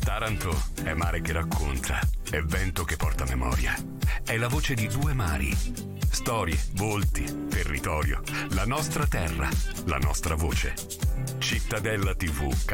Taranto è mare che racconta, è vento che porta memoria. È la voce di due mari. Storie, volti, territorio, la nostra terra, la nostra voce. Cittadella TV.